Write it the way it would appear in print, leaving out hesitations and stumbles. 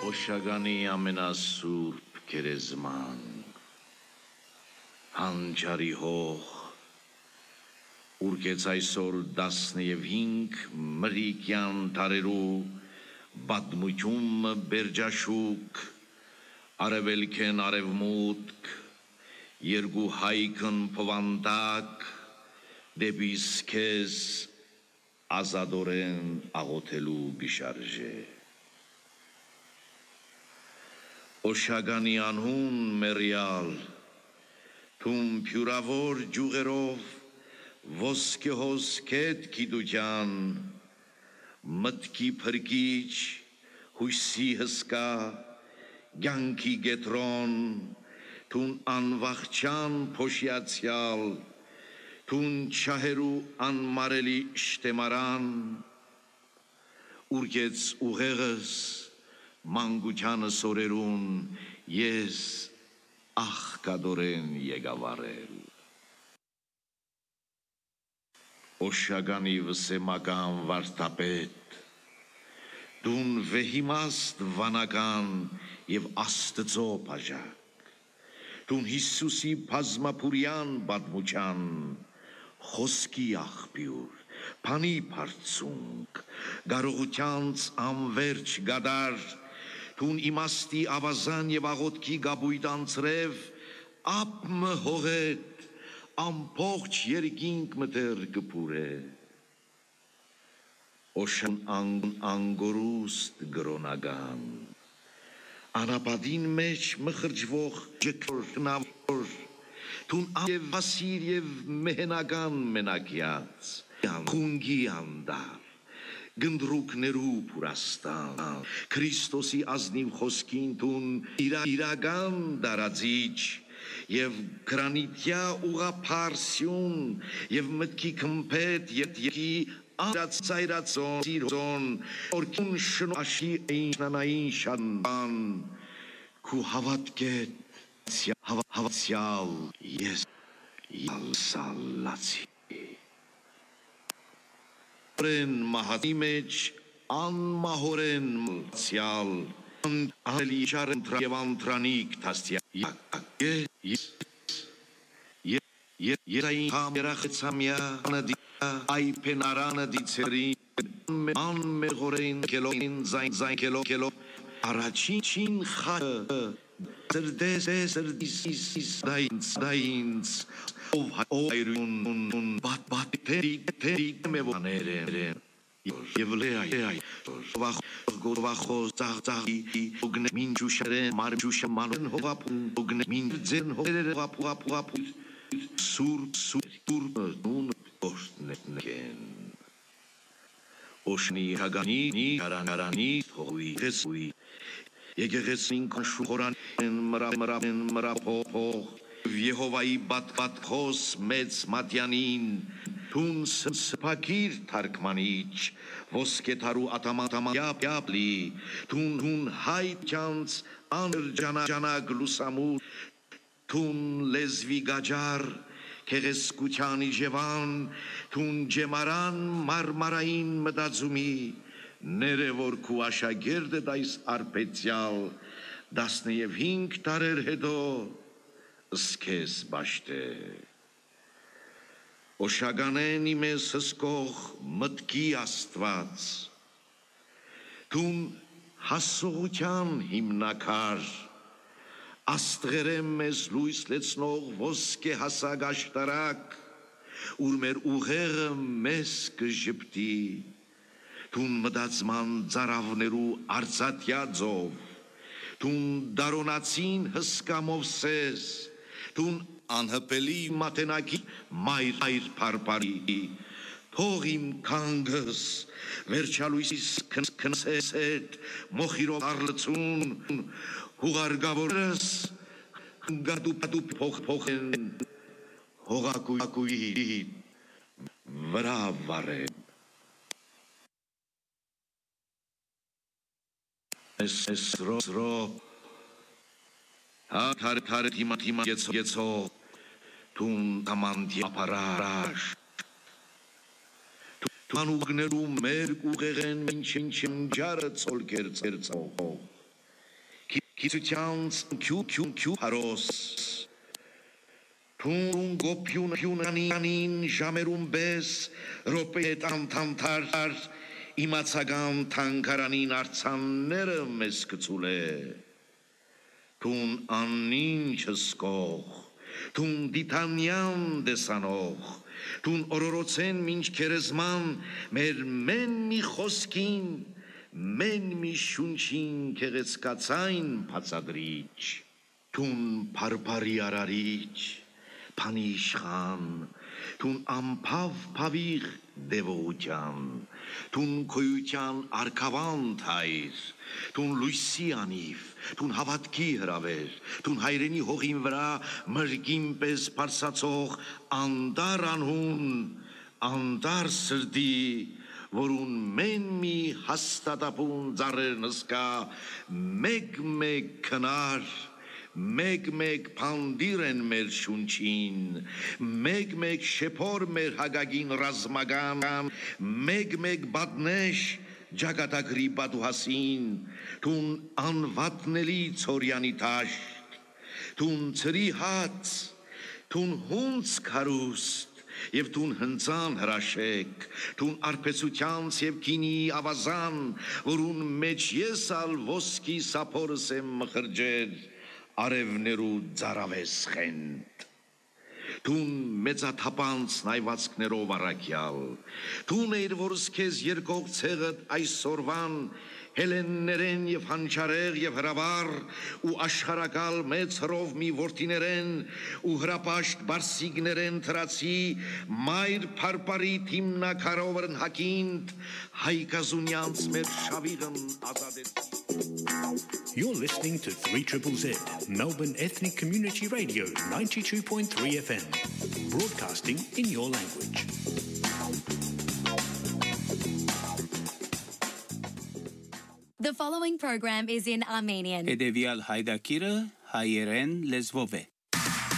Օշագանի ամենասուրբ գերեզման, հանճարի հող, ուրգեց այսօր 15 մրիկյան տարերու բադմույթում բերջաշուկ, արևելքեն արևմուտք, երկու հայքն փվանդակ, դեպիս քեզ ազադորեն աղոթելու գշարժե։ Օշագանի անհուն մերյալ, թում փյուրավոր ջուղերով, ոսկեհոս կետ գիտության, մտքի փրկիչ, հույսի հսկա, կյանքի գետրոն, թուն անվախճան փոշիացյալ, թուն չահերու անմարելի շտեմարան, ուրգեց ուղեղս, մանկությանը սորերուն ես աղկադորեն եկավարել։ Օշագանի վսեմական վարդապետ, դուն վեհիմաստ վանական և աստծո բաժակ, դուն Հիսուսի բազմապուրյան բադմուչան, խոսքի աղբյուր, բանի բարձունք, կարողությանց անվերջ գադար, դուն իմաստի ավազան և աղոտքի գաբույտ անցրև, ապմը հողետ, ամբողջ երկինք մտեր կպուր է։ Օշան անգորուստ գրոնական, անապադին մեջ մխրջվող ջքնավոր, թուն և վասիր և մեհենական մենակյաց, խունգի անդար, գնդրուկներու պուրաստան, Քրիստոսի ազնիվ խոսքին թուն իրական դարածիչ, և գրանիտյա ուղապարսյուն, և մտքի կմպետ ետքի անրացայրացոն սիրոն, օրքին շնո աշի այնշնանային շանան, կու հավատկետ հավացյալ ես յալսալացի։ Օրեն մահացի մեջ անմահորեն մլացյալ, անելի շարն և անտրանիք թաստյակ, երային համերախեցամյա նդիա, այպենարանը դիցերին, անմեղորեն կելոին զայն կելո, առաջին խաղը, սրդես դայինց, ով հայրուն բատերի մևաներեն, և լեայ, գորվախոս ծաղծաղի, ոգնե մինջուշարեն, մարմջուշամանեն հովապուն, ոգնե մինջեն հովապուապուապուապուապուապ, սուրբ նուն ոշտնեն։ Օշնի հագանի, կարանարանի, հողույ, հեսույ, եկեղեցին կանշուխորան մրապող, Եհովայի բատքոս մեծ մատյանին, թուն սպակիր թարգմանիչ, ոսկեթարու ատամատամյապլի, թուն հայտ ճանց աներջանակ լուսամուր, թուն լեզվի գաջար, կեղեսկության իջևան, թուն ջեմարան մարմարային մտածումի, ներևոր կու աշագերդը դայս արպեցյալ, 15 տարեր հետո, սկես բաշտե։ Օշագանեն իմես հսկող մտքի աստված, թուն հասողության հիմնակար, աստղերեմ մեզ լույս լեցնող ոսկե հասակ աշտարակ, ուր մեր ուղեղը մեզ կժպտի, թուն մտածման ծարավներու արծաթյա ձով, թուն դարոնացին հսկա Մովսես, թուն անհպելի մատենակի մայր պարպարի, թող իմ կանգս, վերջալույսիս կնսես հետ, մոխիրով արլծուն, հուղարգավորս, գադու փոխեն, հողակույի վրա վարեն։ Esro Tar Tima Getso Tun Tamanti Aparash Tanugneru Merk Ugeren Minchim Jaret Solkerzo Քիծությանց քյու հարոս Թուն գոփյունանին ժամերում բես ռոպետ անթանթար իմացական թանկարանին արցանները մեզ կծուլ է Թուն անինչ հսկող Թուն դիտանյան դեսանող Թուն օրորոցեն մինչ կերեզման մեր մեն մի խոսքին Մեն մի շունչին կեղեցկացայն բացադրիչ Թուն փարփարի արարիչ Փանիշխան, թուն ամփավ փավիղ դևողության, թուն քոյության արկավանդ հայր, թուն լույսի անիվ, թուն հավատքի հրավեր, թուն հայրենի հողին վրա մրգին պես պարսացող անդար անհուն, անդար սրդի, որուն մեն մի հաստատապուն ձարեր նսկա, մեկ քնար, մեկ փանդիր են մեր շունչին, մեկ շեփոր մեր հագագին ռազմական, մեկ բատնեշ ջագատագրի բադուհասին, թուն անվատնելի ծորյանի տաշտ, թուն ծրի հաց, թուն հունց քարուստ, Եվ թուն հնձան հրաշեք, թուն արպեցությանց և կինի ավազան, որուն մեջ ես ալ ոսկի սապորս եմ մխրջեր, արևներու ձարավես խենդ, թուն մեծաթապանց նայվածքներով առակյալ, թուն էիր որս կեզ երկող ցեղդ այսօրվան, հելեններեն և հանչարեղ և հրավար, ու աշխարակալ մեծ հրով մի որդիներեն, ու հրապաշտ բարսիգներեն թրացի, մայր պարպարի թիմնակարովրն հակինդ, հայկազունյանց մեր շավիղն ազադեցի։ You're listening to 3ZZZ, Melbourne Ethnic Community Radio, 92.3 FM, broadcasting in your language. The following program is in Armenian. Edevial Haidakira, Hayeren Lezvove.